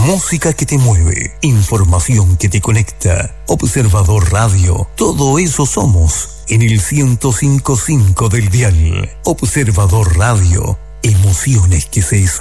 música que te mueve, información que te conecta. Observador Radio, todo eso somos en el 105.5 del dial. Observador Radio, emociones que se